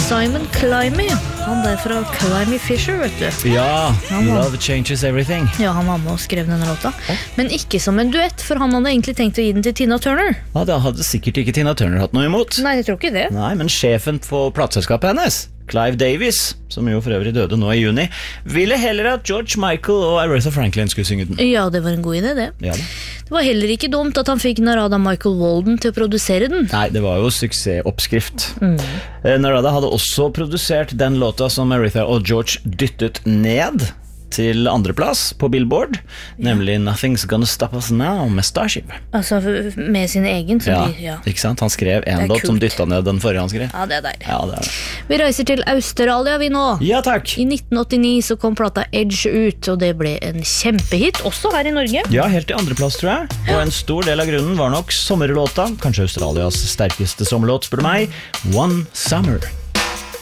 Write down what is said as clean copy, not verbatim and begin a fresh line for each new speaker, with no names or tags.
Simon Climby. Han der fra Climby Fisher, vet du.
Ja, Love Changes Everything.
Ja, han var med og skrev denne låta. Men ikke som en duett, for han hadde egentlig tenkt å gi den til Tina Turner.
Ja, da hadde sikkert ikke Tina Turner hatt noe imot.
Nei, jeg tror ikke det.
Nei, men sjefen på plateselskapet hennes, Clive Davis, som jo for øvrig døde nå i juni, ville heller at George Michael og Aretha Franklin skulle synge den.
Ja, det var en god idé, det.
Ja, da.
Det var heller ikke dumt at han fikk Narada Michael Walden til å produsere den.
Nei, det var jo suksessoppskrift. Narada hadde også produsert den låta som Aretha og George dyttet ned til andreplass på Billboard, nemlig Nothing's Gonna Stop Us Now med Starship.
Altså med sin egen.
Ja, ikke sant? Han skrev en låt som dyttet ned den forrige han skrev.
Ja, det er deilig.
Ja, det er det.
Vi reiser til Australia vi nå.
Ja, takk.
I 1989 så kom plata Edge ut, og det ble en kjempehit, også her i Norge.
Ja, helt til andreplass, tror jeg. Og en stor del av grunnen var nok sommerlåta, kanskje Australias sterkeste sommerlåt, spør du meg, One Summer.